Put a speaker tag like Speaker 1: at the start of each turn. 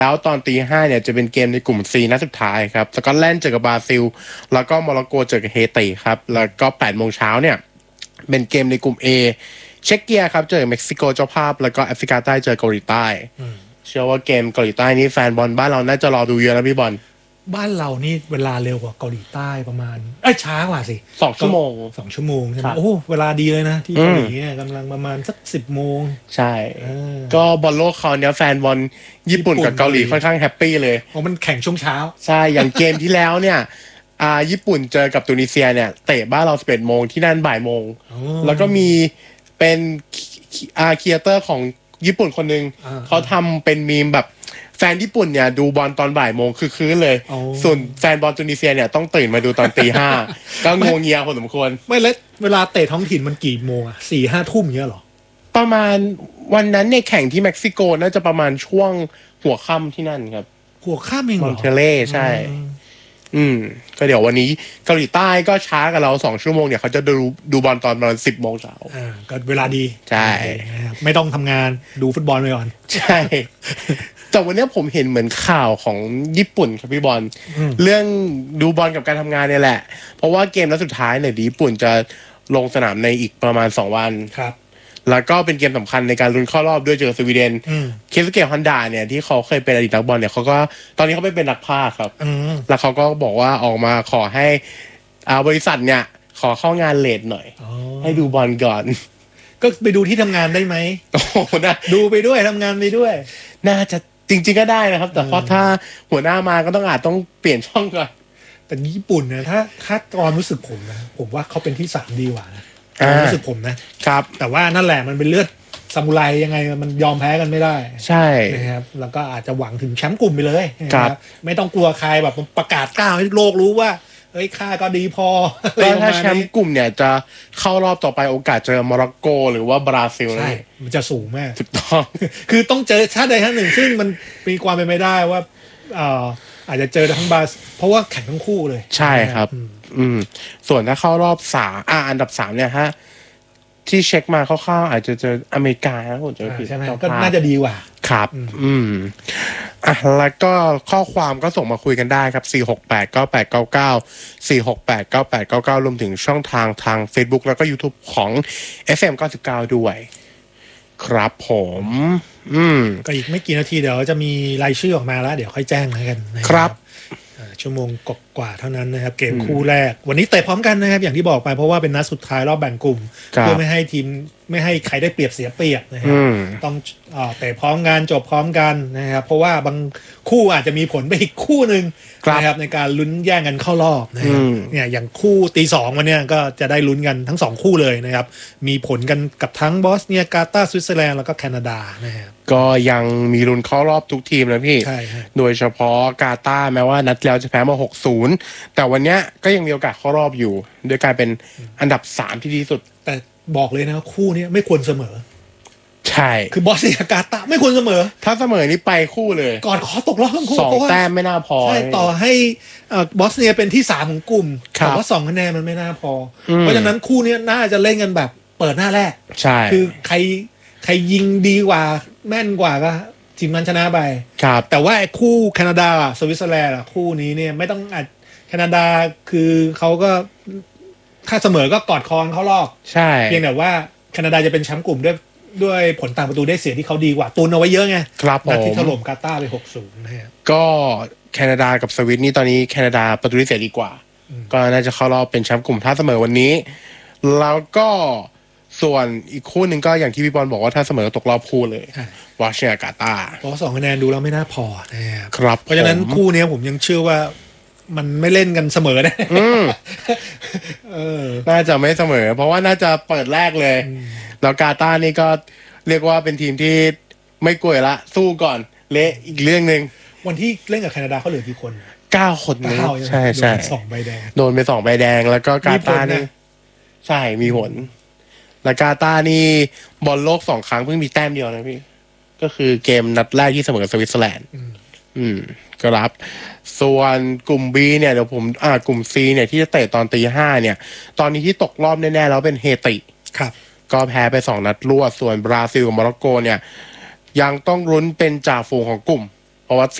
Speaker 1: แล้วตอนตีห้าเนี่ยจะเป็นเกมในกลุ่ม C นัดสุดท้ายครับสกอตแลนด์เจอกับบราซิลแล้วก็โมร็อกโกเจอกับเฮติครับแล้วก็8 โมงเช้าเนี่ยเป็นเกมในกลุ่ม A เช็กเกียครับเจอเม็กซิโกเจ้าภาพแล้วก็แอฟริกาใต้เจอเกาหลีใต้เชื่อว่าเกมเกาหลีใต้นี้แฟนบอลบ้านเราน่าจะรอดูเยอะนะพี่บอล
Speaker 2: บ้านเรานี่เวลาเร็วกว่าเกาหลีใต้ประมาณช้ากว่าสิ
Speaker 1: 2 ชั่วโมง
Speaker 2: 2 ชั่วโมงใช่ไหมโอ้เวลาดีเลยนะที่เกาหลีเนี่ยกำลังประมาณสัก10 โมง
Speaker 1: ใช่ก็บอลโลกเขาเนี้ยแฟนบอลญี่ปุ่นกับเกาหลีค่อนข้างแฮปปี้เลย
Speaker 2: เพราะมันแข่งช่วงเช้า
Speaker 1: ใช่อย่างเกมที่แล้วเนี่ยญี่ปุ่นเจอกับตุนิเซียเนี่ยเตะบ้านเรา11 โมงที่นั่นบ่ายโมงแล้วก็มีเป็นครีเอเตอร์ของญี่ปุ่นคนนึงเขาทำเป็นมีมแบบแฟนญี่ปุ่นเนี่ยดูบอลตอนบ่ายโมงคือเลยส่วนแฟนบอลตุนิเซียเนี่ยต้องตื่นมาดูตอนตี 5ก็งงเงียพอสมควร
Speaker 2: ไม่แล้วเวลาเตะท้องถิ่นมันกี่โมง4-5 ทุ่มเงี้ยหรอ
Speaker 1: ประมาณวันนั้นเนี่ยแข่งที่เม็กซิโกน่าจะประมาณช่วงหัวค่ำที่นั่นครับ
Speaker 2: หัวค่ำเองเหรอ
Speaker 1: มอนเทเล่ใช่ก็เดี๋ยววันนี้เกาหลีใต้ก็ช้ากับเรา2 ชั่วโมงเนี่ยเขาจะดูบอลตอนประมาณ10 โมงเช้า
Speaker 2: ก็เวลาดี
Speaker 1: ใช่
Speaker 2: ไม่ต้องทำงานดูฟุตบอลไปก่อน
Speaker 1: ใช่แต่วันนี้ผมเห็นเหมือนข่าวของญี่ปุ่นครับพี่บอลเรื่องดูบอลกับการทำงานเนี่ยแหละเพราะว่าเกมนัดสุดท้ายเนี่ยญี่ปุ่นจะลงสนามในอีกประมาณ2 วัน
Speaker 2: ครับ
Speaker 1: แล้วก็เป็นเกมสำคัญในการลุ้นเข้ารอบด้วยเจอสวีเดนเคซุเกะฮอนดาเนี่ยที่เขาเคยเป็นอดีตนักบอลเนี่ยเขาก็ตอนนี้เขาไปเป็นนักพากย์ครับแล้วเขาก็บอกว่าออกมาขอให้บริษัทเนี่ยขอเข้างานเลทหน่อยให้ดูบอลก่อน
Speaker 2: ก็ไปดูที่ทำงานได้ไหม
Speaker 1: โอ้นะ
Speaker 2: ดูไปด้วยทำงานไปด้วย
Speaker 1: น่าจะจริงๆก็ได้นะครับแต่เพราะถ้าหัวหน้ามาก็ต้องเปลี่ยนช่องก่อน
Speaker 2: แต่ญี่ปุ่นนะถ้าความรู้สึกผมนะผมว่าเขาเป็นที่3ดีกว่านะรู้สึกผมนะครับแต่ว่านั่นแหละมันเป็นเลือดซามูไรยังไงมันยอมแพ้กันไม่ได้
Speaker 1: ใช่
Speaker 2: นะครับแล้วก็อาจจะหวังถึงแชมป์กลุ่มไปเลยนะครับไม่ต้องกลัวใครแบบประกาศก้าวให้โลกรู้ว่าเฮ้ยค่าก็ดีพอ
Speaker 1: แล้วถ้าแชมป์กลุ่มเนี่ยจะเข้ารอบต่อไปโอกาสเจอโมร็อกโกหรือว่าบราซิล
Speaker 2: ใช่มันจะสูงมาก
Speaker 1: ถูกต้อง
Speaker 2: คือต้องเจอชาติใดชาติหนึ่งซึ่งมันมีความเป็นไปได้ว่าอาจจะเจอทั้งบราซิลเพราะว่าแข่งทั้งคู่เลย
Speaker 1: ใช่ครับส่วนถ้าเข้ารอบ3อันดับ3เนี่ยฮะที่เช็คมาคร่าวๆอาจจะเจออเมริกานะผมจะผิด
Speaker 2: ใช่ไหมก็น่าจะดีกว่า
Speaker 1: ครับแล้วก็ข้อความก็ส่งมาคุยกันได้ครับ4689899 4689899รวมถึงช่องทาง Facebook แล้วก็ YouTube ของ FM99 ด้วยครับผม
Speaker 2: ก็อีกไม่กี่นาทีเดี๋ยวจะมีรายชื่อออกมาแล้วเดี๋ยวค่อยแจ้งกัน
Speaker 1: ครับ
Speaker 2: ชั่วโมงกว่าเท่านั้นนะครับเกมคู่แรกวันนี้เตะพร้อมกันนะครับอย่างที่บอกไปเพราะว่าเป็นนัดสุดท้ายรอบแบ่งกลุ่มเพื่อไม่ให้ใครได้เปรียบเสียเปรียบนะครับต้องเตะพร้อมกันจบพร้อมกันนะครับเพราะว่าบางคู่อาจจะมีผลไปอีกคู่นึงนะครับในการลุ้นแย่งกันเข้ารอบนะครับเนี่ยอย่างคู่ตี 2วันนี้ก็จะได้ลุ้นกันทั้ง2คู่เลยนะครับมีผลกันกับทั้งบอสเนียกาตาร์สวิตเซอร์แลนด์แล้วก็แคนาดานะครับ
Speaker 1: ก็ยังมีลุ้นเข้ารอบทุกทีมนะพี่โดยเฉพาะกาตาร์แม้ว่านัดแล้วจะแพ้มา 6-0 แต่วันนี้ก็ยังมีโอกาสเข้ารอบอยู่โดยการเป็นอันดับ3ที่ดีสุด
Speaker 2: แต่บอกเลยนะคู่นี้ไม่ควรเสมอ
Speaker 1: ใช่
Speaker 2: คือบอสเนียกาตาร์ไม่ควรเสมอ
Speaker 1: ถ้าเสมอนี่ไปคู่เลย
Speaker 2: ก่อนขอตกรอบทั้งคู่
Speaker 1: 2 แต้มไม่น่าพอ
Speaker 2: ใช่ต่อให้บอสเนียเป็นที่3ของกลุ่มแต่ว่า2 คะแนนมันไม่น่าพอเพราะฉะนั้นคู่นี้น่าจะเล่นกันแบบเปิดหน้าแรก
Speaker 1: ใช่
Speaker 2: คือใครยิงดีกว่าแม่นกว่าก็ทีมนั้นชนะไป
Speaker 1: ครับ
Speaker 2: แต่ว่าคู่แคนาดาสวิตเซอร์แลนด์คู่นี้เนี่ยไม่ต้องแคนาดาคือเขาก็ถ้าเสมอก็กอดคอเขารอบ
Speaker 1: ใช่
Speaker 2: เพียงแต่ว่าแคนาดาจะเป็นแชมป์กลุ่มด้วยผลต่างประตูได้เสียที่เขาดีกว่าตุนเอาไว้เยอะไง
Speaker 1: ครับผม
Speaker 2: ที่ถล่มกาตาร์ไป 6-0 นะฮะ
Speaker 1: ก็แคนาดากับสวิตนี่ตอนนี้แคนาดาประตูได้เสียดีกว่าก็น่าจะเข้ารอบเป็นแชมป์กลุ่มถ้าเสมอวันนี้แล้วก็ส่วนอีกคู่หนึ่งก็อย่างที่พี่บอลบอกว่าถ้าเสมอตกรอบคู่เลยวอชิงตันกาตาร์
Speaker 2: เพราะ2 คะแนนดูแล้วไม่น่าพอนะครับเพราะฉะนั้นคู่นี้ผมยังเชื่อว่ามันไม่เล่นกันเสมอนะ
Speaker 1: น่าจะไม่เสมอเพราะว่าน่าจะเปิดแรกเลยแล้วกาตาร์นี่ก็เรียกว่าเป็นทีมที่ไม่กลัวละสู้ก่อนเละอีกเรื่องนึง
Speaker 2: วันที่เล่นกับแคนาดาเขาเหลือกี่คน
Speaker 1: 9 คน
Speaker 2: นึง
Speaker 1: ใช่ใช่
Speaker 2: 2 ใบแดง
Speaker 1: โดนไป2 ใบแดงแล้วก็กาตาร์นี่ใช่มีผลและกาตาร์นี่บอลโลก2 ครั้งเพิ่งมีแต้มเดียวนะพี่ก็คือเกมนัดแรกที่เสมอกับสวิตเซอร์แลนด์ก็รับส่วนกลุ่ม B เนี่ยเดี๋ยวผมกลุ่ม C เนี่ยที่จะเตะตอนตี 5เนี่ยตอนนี้ที่ตกรอบแน่ๆแล้วเป็นเฮติ
Speaker 2: ครับ
Speaker 1: ก็แพ้ไป2 นัดรวดส่วนบราซิลกับโมร็อกโกเนี่ยยังต้องลุ้นเป็นจ่าฝูงของกลุ่มเพเพราะว่า